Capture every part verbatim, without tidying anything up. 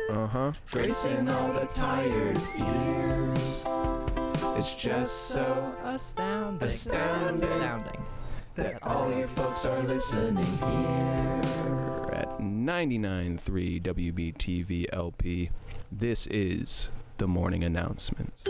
Uh-huh. Gracing all the tired ears. It's just so astounding. Astounding. Astounding. That all you folks are listening here at ninety-nine point three W B T V L P. This is the morning announcements.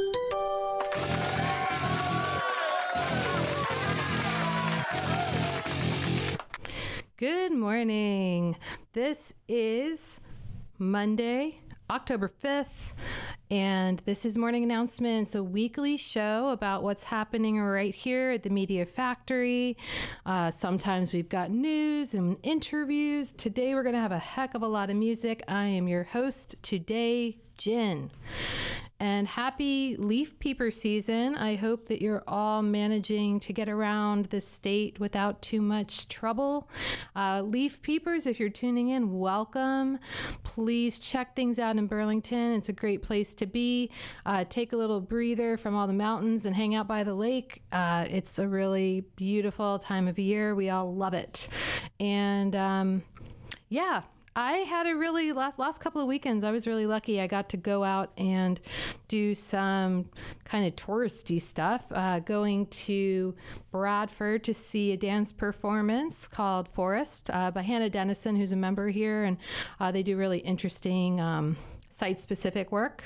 Good morning. This is Monday, October fifth, and this is Morning Announcements, a weekly show about what's happening right here at the Media Factory. Uh, sometimes we've got news and interviews. Today we're going to have a heck of a lot of music. I am your host today, Jen. And happy leaf peeper season. I hope that you're all managing to get around the state without too much trouble. Uh, leaf peepers, if you're tuning in, welcome. Please check things out in Burlington. It's a great place to be. Uh, take a little breather from all the mountains and hang out by the lake. Uh, it's a really beautiful time of year. We all love it. And um, yeah. I had a really last last couple of weekends. I was really lucky. I got to go out and do some kind of touristy stuff. Uh, going to Bradford to see a dance performance called Forest uh, by Hannah Dennison, who's a member here, and uh, they do really interesting um, site-specific work.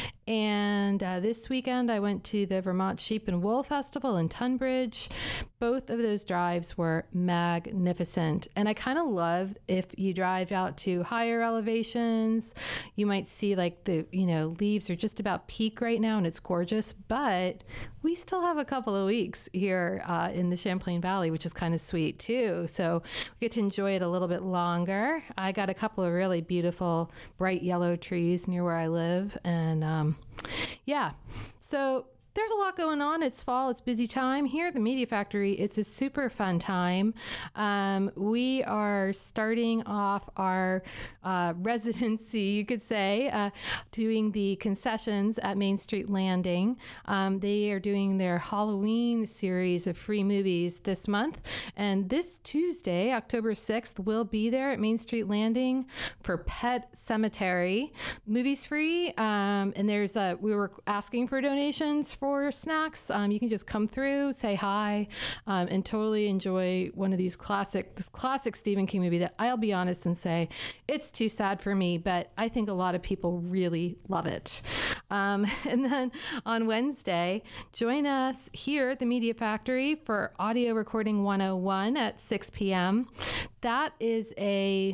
And uh, this weekend, I went to the Vermont Sheep and Wool Festival in Tunbridge. Both of those drives were magnificent. And I kind of love if you drive out to higher elevations, you might see like the, you know, leaves are just about peak right now and it's gorgeous, but we still have a couple of weeks here uh, in the Champlain Valley, which is kind of sweet too. So we get to enjoy it a little bit longer. I got a couple of really beautiful bright yellow trees near where I live. And um, yeah, so there's a lot going on. It's fall. It's busy time. Here at the Media Factory, it's a super fun time. Um, we are starting off our uh, residency, you could say, uh, doing the concessions at Main Street Landing. Um, they are doing their Halloween series of free movies this month. And this Tuesday, October sixth, we'll be there at Main Street Landing for Pet Cemetery. Movies free. Um, and there's a, we were asking for donations for snacks. Um, you can just come through, say hi, um, and totally enjoy one of these classic, this classic Stephen King movie that I'll be honest and say it's too sad for me, but I think a lot of people really love it. Um, and then on Wednesday, join us here at the Media Factory for Audio Recording one oh one at six p.m. That is a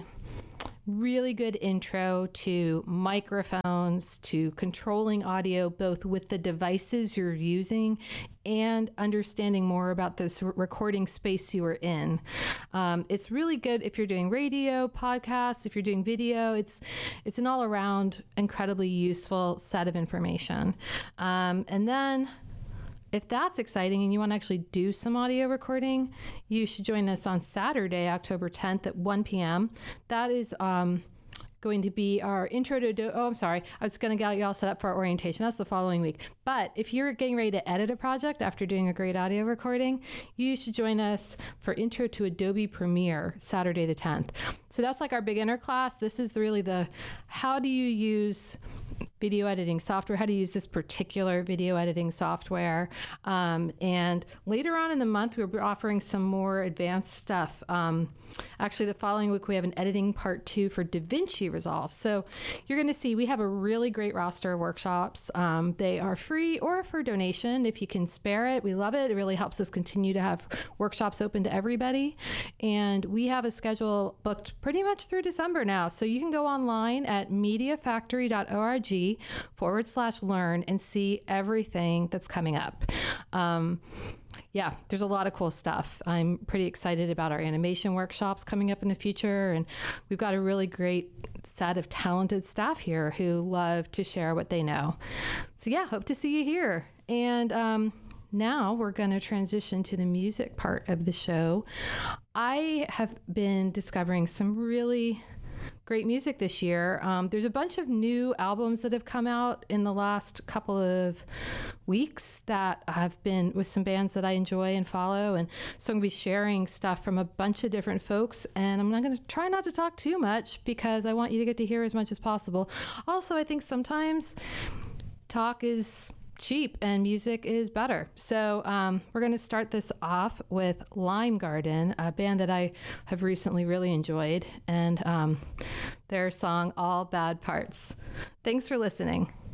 really good intro to microphones, to controlling audio, both with the devices you're using and understanding more about this recording space you are in. Um, it's really good if you're doing radio, podcasts, if you're doing video. It's it's an all-around incredibly useful set of information. Um, and then if that's exciting and you want to actually do some audio recording, you should join us on Saturday, October tenth at one p.m. That is um, going to be our intro to, do- oh, I'm sorry. I was going to get you all set up for our orientation. That's the following week. But if you're getting ready to edit a project after doing a great audio recording, you should join us for Intro to Adobe Premiere, Saturday the tenth. So that's like our beginner class. This is really the, how do you use video editing software, how to use this particular video editing software. Um, and later on in the month, we'll be offering some more advanced stuff. Um, actually, the following week, we have an editing part two for DaVinci Resolve. So you're going to see we have a really great roster of workshops. Um, they are free or for donation if you can spare it. We love it. It really helps us continue to have workshops open to everybody. And we have a schedule booked pretty much through December now. So you can go online at mediafactory.org forward slash learn and see everything that's coming up. Um, yeah, there's a lot of cool stuff. I'm pretty excited about our animation workshops coming up in the future. And we've got a really great set of talented staff here who love to share what they know. So yeah, hope to see you here. And um, now we're going to transition to the music part of the show. I have been discovering some really great music this year. Um, there's a bunch of new albums that have come out in the last couple of weeks that have been with some bands that I enjoy and follow. And so I'm going to be sharing stuff from a bunch of different folks. And I'm not going to try not to talk too much because I want you to get to hear as much as possible. Also, I think sometimes talk is cheap and music is better. So um, we're going to start this off with Lime Garden, a band that I have recently really enjoyed, and um, their song All Bad Parts. Thanks for listening.